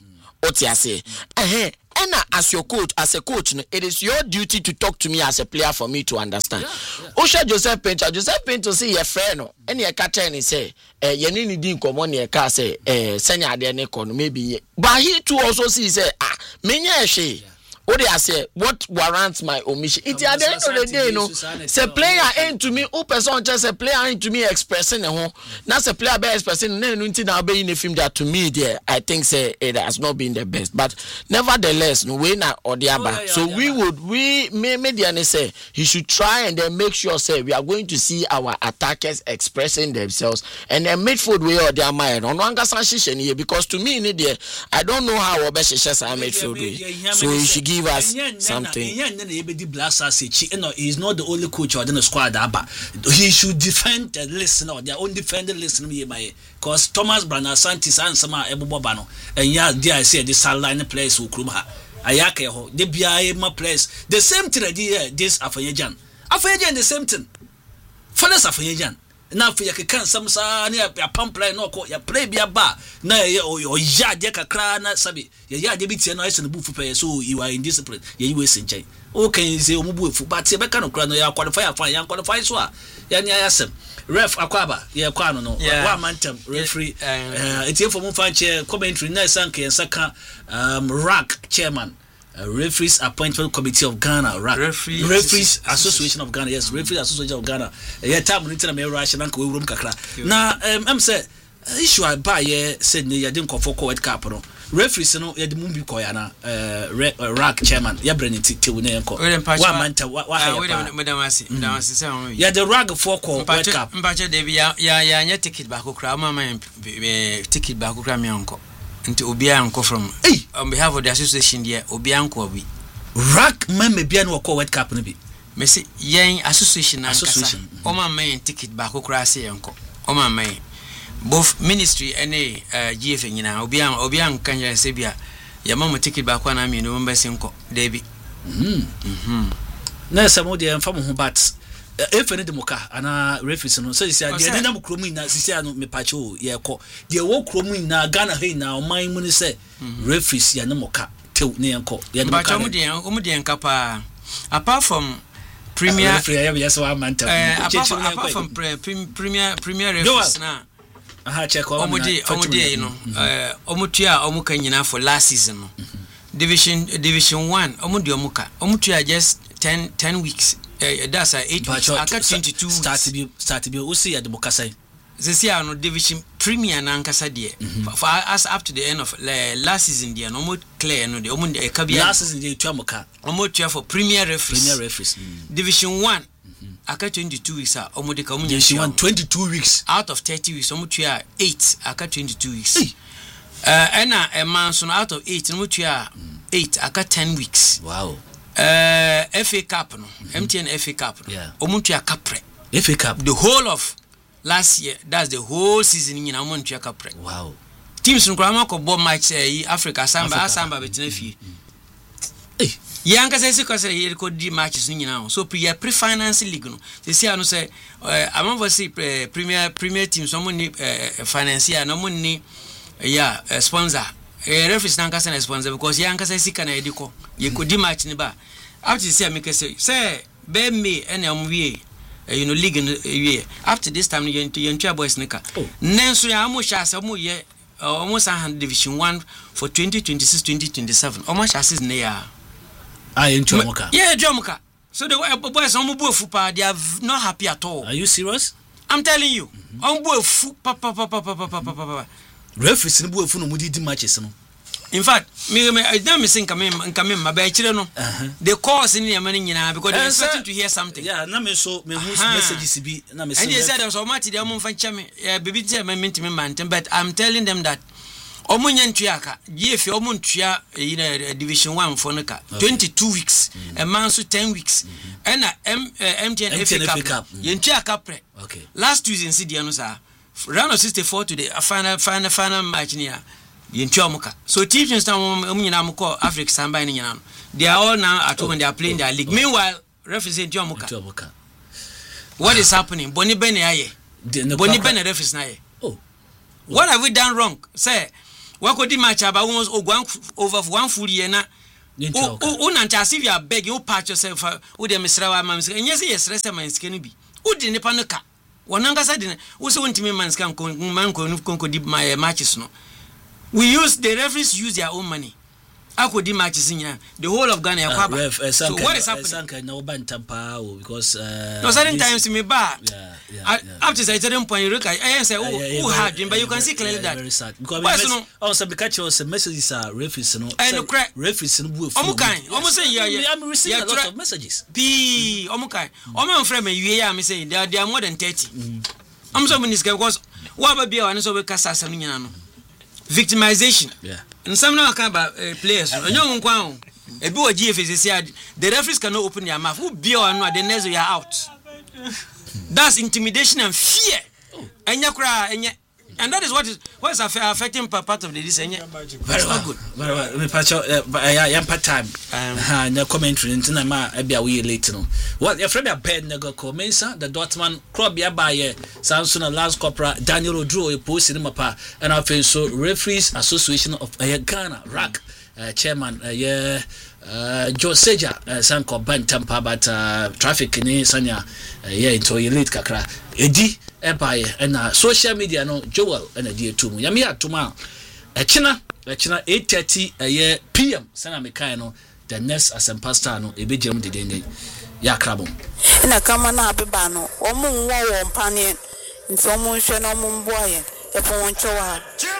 And as a coach, it is your duty to talk to me as a player for me to understand. Osha Joseph Pinto say your friend, and your catcher and say, you need to come on your car, say, send your maybe. But he too also sees, many what they say, what warrants my omission? It's at the end of the day, no. Say player ain't to me, who person just a player ain't to me expressing a home. That's a player by expressing. Then now be in a film that to me there, I think say it has not been the best. But nevertheless, no way na or the other. So we may say he should try and then make sure say we are going to see our attackers expressing themselves and then midfield way or their mind. On one here because to me in there, I don't know how Obesha are midfield way. So he should give us something. He's not the only coach or the squad. He should defend the listener, their own defender listener. Because Thomas Brandon Santis and Sama Ebobano, and yeah, there I say the sideline players who Krumha. Ayake ho, the BIA players. The same thing idea this Afayajan. Afayajan the same thing. Fellas Afayajan. Now for your can some near a pump play no call your play be a bar. Na or ya deka crana sabi. Ya debit and ice and the booth player so you are indiscipline. You will sing. Okay, say Umubu, but say Becano crano ya qualify fine, young qualify swa. Yani asem. Ref Aquaba, ya quano no. One mantum referee. It's here for Mufanche commentary, Nesanke and Saka Rack chairman. Referees Appointment Committee of Ghana, Referees Association of Ghana, yes, Referees Association of Ghana. Yeah, time we tell me Russian uncle room kakra. Now, I'm say issue I buy said you didn't call for World Cup. Referees no ya the movie koyana rack chairman ya bring it to ne enko. One man ta wa madam asi say ya the rag for World Cup. Mbache dey ya ticket back kra mama ticket back kra me enko. Nti obia anko from on behalf of the association there obia anko bi rack man me bia no call World Cup no bi me say yen association o man man ticket back kra say enko o man man both ministry and GF nyina obia anka nya say bia ya mama ticket back na me no mbese enko debi na samo de mfa mo ho bat efene demoka ana referees no so say de na mukromu na sisi anu me pacho ye ko de wo kromu na Ghana he na oman mu ni say referees ya ne moka tew ne enko ye demoka omu de enka pa apart from premier yes wa manta apart from premier referees na check omu de you know omu tua omu kan nyina for last season no division 1 omu de omu tua just 10 weeks. That's 8 weeks. I got 22 start to be we see at the Bokasai. This year no division premier na nkasa de for us up to the end of last season there no more clear no the last season they tuamoka omo for premier referees division 1 aka 22 weeks omo de kamu division 1 22 weeks out of 30 weeks omo tua 8 aka 22 weeks and a man so out of 8 omo tua 8 aka 10 weeks. Wow. FA Cup no MTN FA Cup no omuntu akapre FA Cup the whole of last year, that's the whole season nyina omuntu akapre. Wow. Teams no kwama ko bo match Africa samba betina fi yanka say ko say ye ko di matches nyina so pre-finance league no say anu say among us premier teams so money financier no money sponsor referees nankasa na sponsor because yankasa sika na ediko ye kodi match ni ba after this make say be me and we league we after this time you enter boys nika nenso ya mo sha se mo ye almost division 1 for 2026-2027 almost as na ya Jomuka Jomuka so the boys on bo fupa they are not happy at all. Are you serious? I'm telling you on bo fu papa referees ni bo fu no mudi matches no. In fact, me think come my by chire no. The cause in yamani nyina because they starting to hear something. Yeah, na me so me messages be na me. And they said there was so much they am fancha me baby tell me man but I'm telling them that omunya ntuaka GF omuntua division 1 for naka 22 weeks a month so 10 weeks and MTN FA Cup yentuaka pre. Okay. Last Tuesday in Sidia no sir round of 64 to the final match near Yentuamuka. So teams now Africa Samba nyina. They are all now at home and they are playing their league. Meanwhile, referee Yentuamuka. What is happening? Boni Bene aye. Boni Bene referee na aye. Oh. What have we done wrong? Say, what could the match about almost over 1 full year na? Unanta as if you are begging, you patch yourself with the Misrawa Mamska. And yes, rest of my skin be. Who didn't panuka? Wananga said, who so want to me man's can man could my matches no. We use the referees use their own money. I could do matches in the whole of Ghana. So what is happening? No bantampa because no certain times me bar. After a certain point, you look at I say who had him, but you can see clearly that very sad because also because your messages are referees no and referees no bu almost say I'm receiving a lot of messages. P omukai omo frame you hear me saying there are more than 30. I'm so many because what about be one so we kasa asam nyina no victimization. And some now can about players. Young Kwan, a boy GFS said the referees cannot open their mouth. Who be or not, the next you are out. That's intimidation and fear. And that is what is affecting part of the this. Very well. Good. Very well. Me patch part time. No commentary into ma be a week later. What your friend bed nego Mensa, the Dortmund club ya by Samson Lance Corporal Daniel Odro a post in mapa and I feel so Referees Association of Ghana RAC chairman Joe Seja Sanko Bantampa but traffic in Sanya into elite kakra edi empire and social media no Joel and a dear to me yamia tomorrow China 8:30 PM sana mekai no the next asempasta no ebejem de den ya krabo na kama na abeba no omu nwo wo mpane nti omu nhwe na omu mboaye efo wonchowa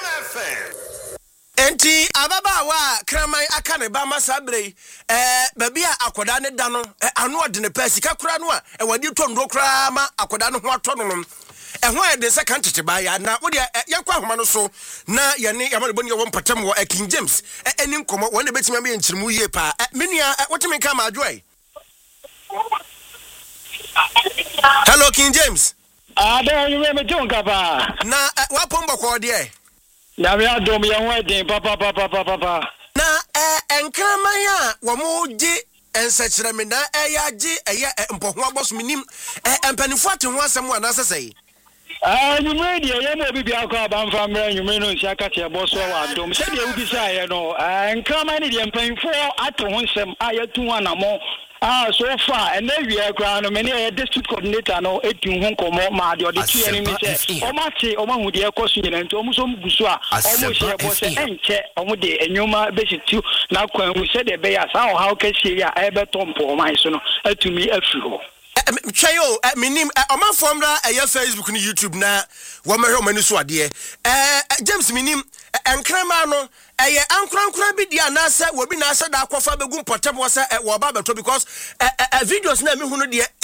enti ababawa kramai aka ne ba masabre baby a akoda ne da no anu ode ne pa sika kura no a wadi tondro kura ma akoda no ho ato no ehwa e de second tete ba ya na wo de yakwa homa no so na ye ne yamale boni wo mpatam wo King James eni nkomo wo ne betima me nchirimu yie pa menua wotime ka ma adwoe. Hello King James. There you me jonka pa na wapomba kwa de na me adom ye ho den papa na enkramaya wo mo gi ensachire me na eyaji mpoho aboso minim empanifo ate ho asem wa na asesei you made ye no bi akwa ba mfa mra nyume no nsia ka tie boso wa adom se de ubi sa ye no enkramaya ne de mpanifo ate ho nsem ayatu anamo so far and then we are ground many district coordinator no etu ho komo ma de ode tu enemy say o ma ti o ma hu de ekoso nyina nti o mu so mgusu a o mu she bo se enche o mu de enyuma be situ na kwan hu se de be ya sa o ha o ka sie ya e be tompo o man so no atumi afi ho Chayo minim omanfo mra Facebook ni YouTube na wo mehwe omani so ade James minim enkrama no ankurankura bi dia na se wo bi na se da akwafa begu mpotem wo se wo ba beto because videos na me hu no de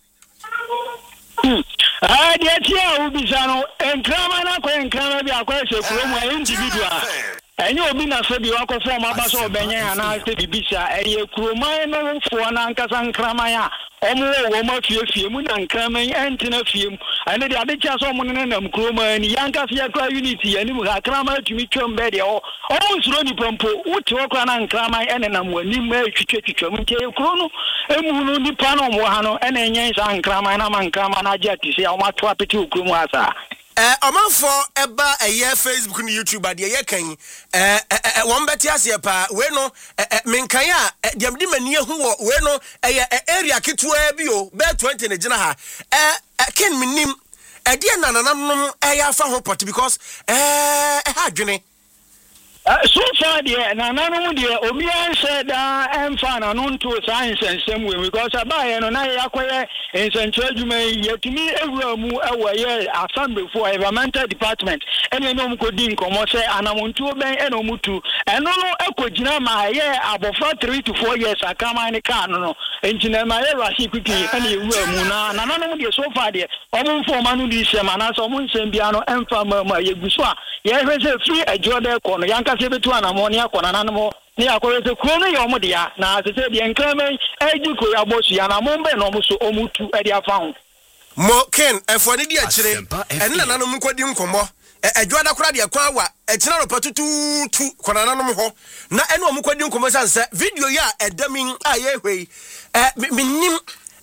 dia tia ubi sano enkrama na kwa enkrama bi akwa se kuro mu individual enye obi na se bi akwafa ma ba so obenya na se bibisa kuro man no fo na nkasa enkrama ya omo wo ma fie mu na nkrama entina fie mu ane de ade chia so omo ne na mkuro man ni yanka fie kra unity ani mu ha krama atumi twom be de o nsuro ni pompo wuti okra na nkrama ene na mu ani ma twitwa mu nke kuro no emu no ni pa no mo ha no ene enyen sa nkrama na man nkrama na je ati se o ma to apeti okuro mu asa Omanfo eba Facebook and YouTube ade ye kan won beti ase pa we no menkan a diamdi mani ehu wo we no area ketua bi o be 20 ne gina ha ken minim ade nananam afa ho pot because ha dwene so far there nananum there obi answer da emfa na no nto science and same way because abaye no na yakoye ensentre adwuma yetumi ewura mu ewoye assembly for environmental department ene no mu kodi nkomo se anamontu ben ene omutu eno no ekogina ma ye abofra 3 to 4 years akama ne kan no enjina ma ye rashi kwiki ene ewura mu na nananum there so far there omo forma no di sema na so mo nsem bia no emfa ma yeguso a ye hwese free ajode ko no yanka sebetu anamoni akona nanamo ni akorese krono yomo dia na sese de enkrame ejiko ya bosu ya na mombe no muso omutu e dia fa mo ken efoni di akire enna nanom kwadi nkomo adwada kora de kwa wa etina no patutu tu kona nanom ho na ene omu kwadi nkomo sanse video ya edamin aye hwei minim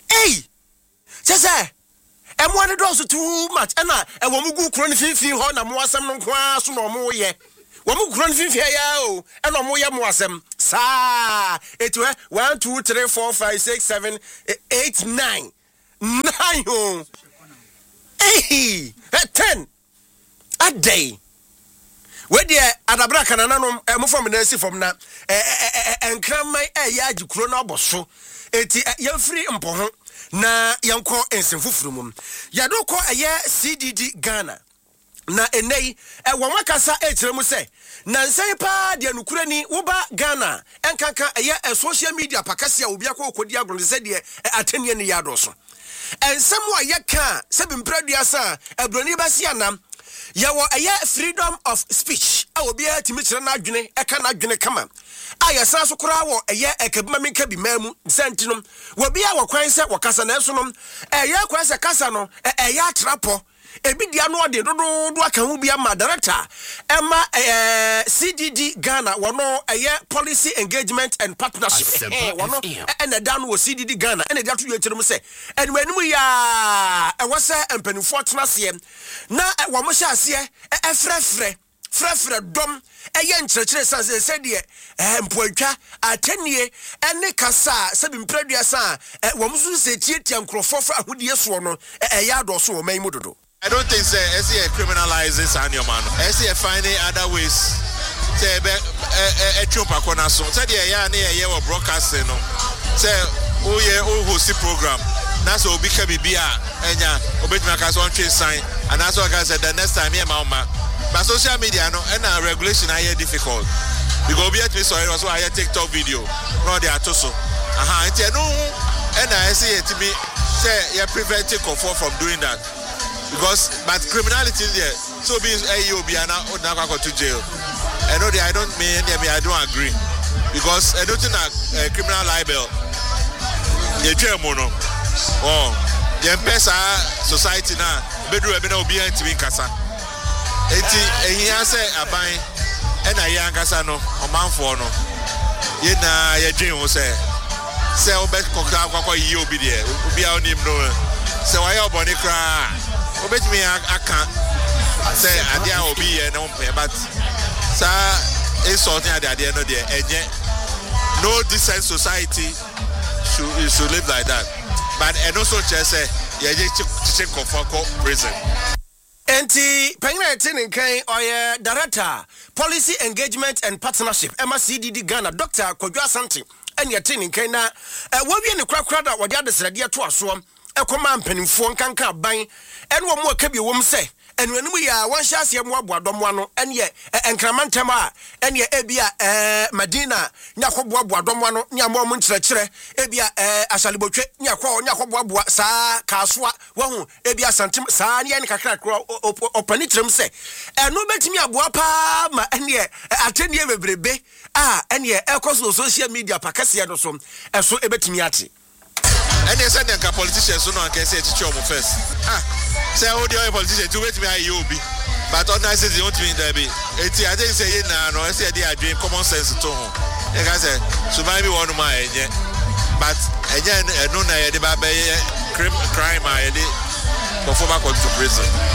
sese emo de do so too much na ewo mu gu kro ni finfin ho na mo asem no kwa so no mo ye Wamu kron finfia ya o eno mo ye mo asem sa etu 1 2 3 4 5 6 7 8 9 9 o 10 a day we de adabra kana nanom mo fom na si fom na enkramai ya agikro na oboso eti ya free mpo ho na yanko ensemfufuru mum ya do ko CDD Ghana na enei won kasa ekyeremu se na nsan pa de nukura ni wo ba Ghana enkanka social media pakase a obi akokodi agronde se de atenie ne yado so ensem wa yeka se bimpradua sa abroni basi anam yawo freedom of speech a obi atimi kire na adwene eka na adwene kama ayasa so kura wo ekabima menka bi mamu sentinum wo bia wo kwan se wo kasa na eso no kwan se kasa no atrapo ebi dia no de do aka hu bia ma director ema CDD Ghana wono policy engagement and partnership wono ena dan wo CDD Ghana ena dia to yechire mu se enwanimu ya wose empanifo tenase na wo mo hya ase frefre dom nkyerkyere sanse se de mpoatwa atenie ene kasa se bimpradua sa wo mo so se tietia nkrofo fra ahodie so no do so wo man mu dodo. I don't think say criminalizing Sanyo man. I finding other ways. Say a chumpa kona so. Say the ya we broadcasting no. Say host program. That's what become bia enya obetuma ka so train sign and that's what I said the next time here mama. But social media no and regulation are difficult. Because we at me so also I TikTok video. No they are to so. It's no and I say it to me say you preventing comfort from doing that. Because but criminality there so being AUB and now go to jail. I know I don't agree because I don't think criminal libel the jail mono the M-Pesa society now bedroom be no be anti kasa enti he say aban and I yan kasa no o manfo no ye na ye dream wo say obet kokra yi obi there obi a onim no say why oboni kra obet me I can't say adia obi e no but sa insulting at the end of the day no decent society should live like that but and also just say check for prison enti penna tin kan oye director policy engagement and partnership MCDD Ghana Dr. Kwadwo Asante enya tin kan na wo wie ne kwakra da wode adesrade to aso ekoma mpanimfo nkanka ban ene wo mo akabi wo mse enwanimu ya wanhya ase mo aboadom ano ene enkramantam a ene ebia Madina nyakobo aboadom ano nya mo nkyerɛkyerɛ ebia asalibotwe nyakobo saa kasoa wahu ebia santim saa ne kakra opani trem se eno betimi aboa pa ma ene atenie bebrebe a ene ekoso social media pakase no so eso ebetimi ate. And they said that politicians don't can say to chop first. Say all the other politicians to wait me IUB. But on that says the only thing that be. I think say no, I say they are doing common sense to home. Like I said, so maybe one of my but again, no na the crime I did before I go to prison.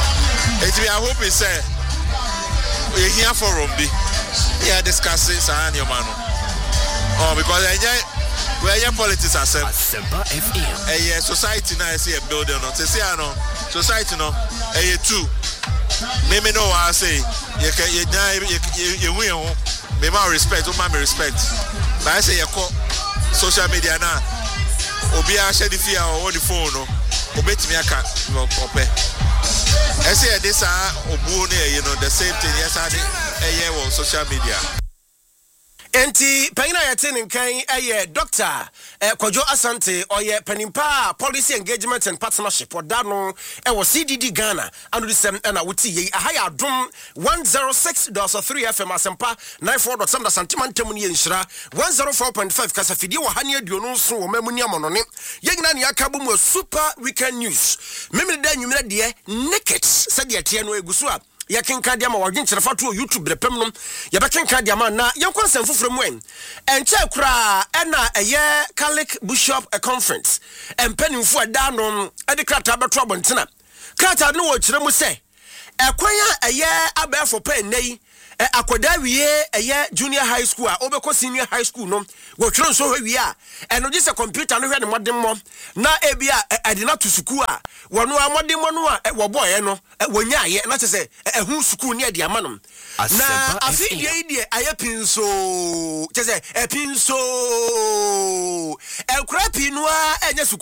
It me I hope he say we here for Rombi. Yeah, discuss it and your man. Oh, because where your politics are set. A society now I see a building no. Say no society no. Two. Maybe no I say you win. Me ma respect, me respect. But I say you call social media now. Obi a share the fear on the phone no. Obet me aka no ope. I say this obu ne the same thing yes I on social media. Enti panyina yɛte nkan Dr. Kojo Asante oye panimpa policy engagement and partnership odano ewo CDD Ghana anu disem na wuti ye ahaya adom 106.3 FM asempa 94.7 da santima ntemu ne yenhira 104.5 kasafidi wo hane aduonu nso wo mamuni amonone yegina ne akabu mu super weekend news memre da nwumre de naked sade ate no eguso a yakenka dia ma wadwen kyerfa to YouTube brepem no yabekenka dia ma na yenkonsem foforo mu enche kura na Catholic Bishop Conference empanimfo da no de krata beto abontena krata no wo kyerɛ mu se ekwanya abefo pa nei akoda wiye junior high school a obekɔ senior high school no wo twere nso hwa wiye a eno gise computer no hwe ne modem mo na ebia adina to school a wono amodem mo no a wo boye no wonya aye na kyese ehu school ne ade amanom na afi die aye pinso kyese pinso ekura pinu a enye